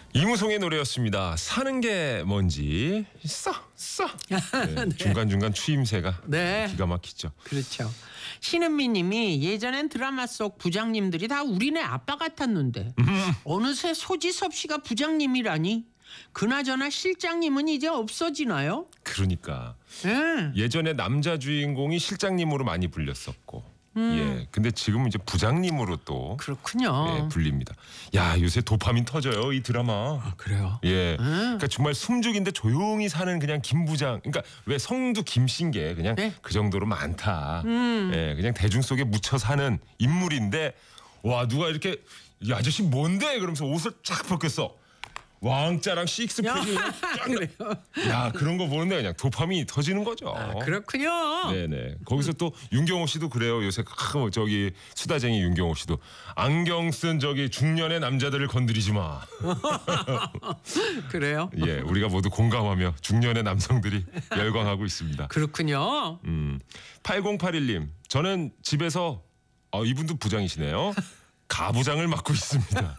이무송의 노래였습니다. 사는 게 뭔지 써. 네, 네. 중간중간 추임새가 네. 기가 막히죠. 그렇죠. 신은미님이 예전엔 드라마 속 부장님들이 다 우리네 아빠 같았는데 어느새 소지섭 씨가 부장님이라니. 그나저나 실장님은 이제 없어지나요? 그러니까 네. 예전에 남자 주인공이 실장님으로 많이 불렸었고 예, 근데 지금은 이제 부장님으로 또 그렇군요. 예, 불립니다. 야, 요새 도파민 터져요, 이 드라마. 아, 그래요? 예, 그러니까 정말 숨죽인데 조용히 사는 그냥 김 부장. 그러니까 왜 성도 김신 게 그냥 네. 그 정도로 많다. 예, 그냥 대중 속에 묻혀 사는 인물인데 와, 누가 이렇게 이 아저씨 뭔데? 그러면서 옷을 쫙 벗겼어. 왕자랑 식스팩이 그래요? 야, 그런 거 보는데 그냥 도파민이 터지는 거죠. 아, 그렇군요. 네네. 거기서 또 윤경호 씨도 그래요. 요새 저기 수다쟁이 윤경호 씨도 안경 쓴 저기 중년의 남자들을 건드리지 마. 그래요? 예, 우리가 모두 공감하며 중년의 남성들이 열광하고 있습니다. 그렇군요. 8081님, 저는 집에서 이분도 부장이시네요. 가부장을 맡고 있습니다.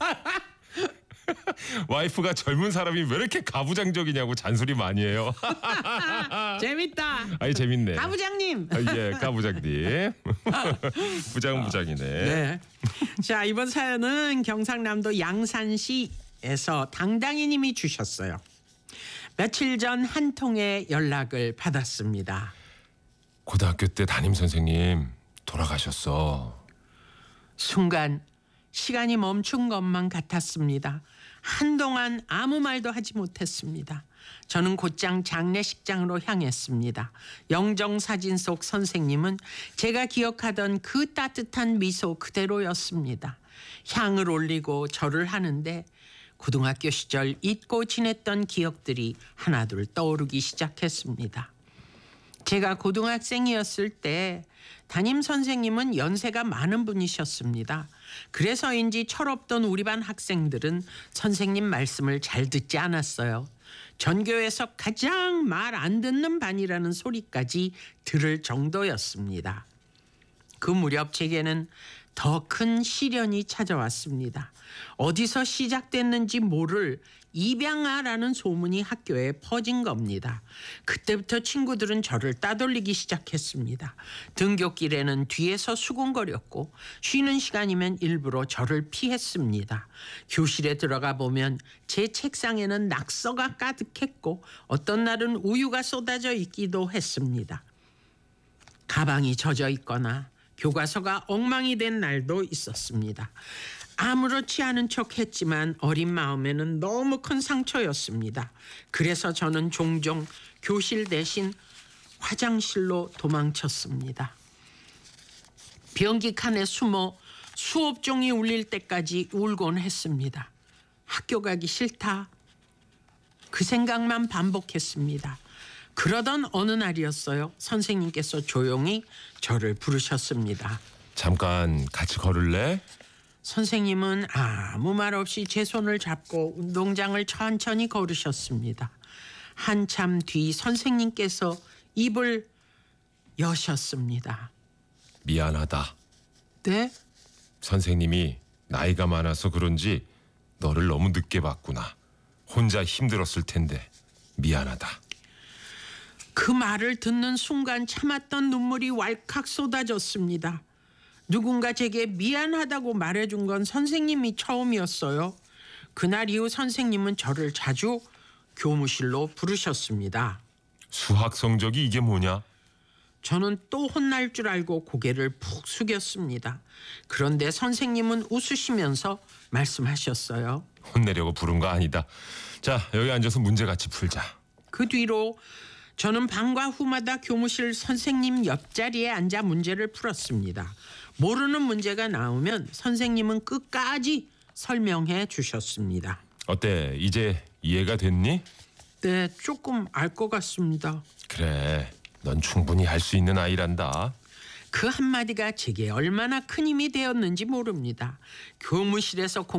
와이프가 젊은 사람이 왜 이렇게 가부장적이냐고 잔소리 많이 해요. 재밌다. 아이, 재밌네. 가부장님. 예, 가부장님. 부장이네. 네. 자, 이번 사연은 경상남도 양산시에서 당당히님이 주셨어요. 며칠 전 한 통의 연락을 받았습니다. 고등학교 때 담임 선생님 돌아가셨어. 순간 시간이 멈춘 것만 같았습니다. 한동안 아무 말도 하지 못했습니다. 저는 곧장 장례식장으로 향했습니다. 영정사진 속 선생님은 제가 기억하던 그 따뜻한 미소 그대로였습니다. 향을 올리고 절을 하는데 고등학교 시절 잊고 지냈던 기억들이 하나둘 떠오르기 시작했습니다. 제가 고등학생이었을 때 담임 선생님은 연세가 많은 분이셨습니다. 그래서인지 철없던 우리 반 학생들은 선생님 말씀을 잘 듣지 않았어요. 전교에서 가장 말 안 듣는 반이라는 소리까지 들을 정도였습니다. 그 무렵 제게는 더 큰 시련이 찾아왔습니다. 어디서 시작됐는지 모를 입양아라는 소문이 학교에 퍼진 겁니다. 그때부터 친구들은 저를 따돌리기 시작했습니다. 등굣길에는 뒤에서 수군거렸고 쉬는 시간이면 일부러 저를 피했습니다. 교실에 들어가 보면 제 책상에는 낙서가 가득했고 어떤 날은 우유가 쏟아져 있기도 했습니다. 가방이 젖어 있거나 교과서가 엉망이 된 날도 있었습니다. 아무렇지 않은 척했지만 어린 마음에는 너무 큰 상처였습니다. 그래서 저는 종종 교실 대신 화장실로 도망쳤습니다. 변기 칸에 숨어 수업 종이 울릴 때까지 울곤 했습니다. 학교 가기 싫다. 그 생각만 반복했습니다. 그러던 어느 날이었어요. 선생님께서 조용히 저를 부르셨습니다. 잠깐 같이 걸을래? 선생님은 아무 말 없이 제 손을 잡고 운동장을 천천히 걸으셨습니다. 한참 뒤 선생님께서 입을 여셨습니다. 미안하다. 네? 선생님이 나이가 많아서 그런지 너를 너무 늦게 봤구나. 혼자 힘들었을 텐데 미안하다. 그 말을 듣는 순간 참았던 눈물이 왈칵 쏟아졌습니다. 누군가 제게 미안하다고 말해준 건 선생님이 처음이었어요. 그날 이후 선생님은 저를 자주 교무실로 부르셨습니다. 수학 성적이 이게 뭐냐? 저는 또 혼날 줄 알고 고개를 푹 숙였습니다. 그런데 선생님은 웃으시면서 말씀하셨어요. 혼내려고 부른 거 아니다. 자, 여기 앉아서 문제 같이 풀자. 그 뒤로 저는 방과 후마다 교무실 선생님 옆자리에 앉아 문제를 풀었습니다. 모르는 문제가 나오면 선생님은 끝까지 설명해 주셨습니다. 어때? 이제 이해가 됐니? 네, 조금 알 것 같습니다. 그래, 넌 충분히 할 수 있는 아이란다. 그 한마디가 제게 얼마나 큰 힘이 되었는지 모릅니다. 교무실에서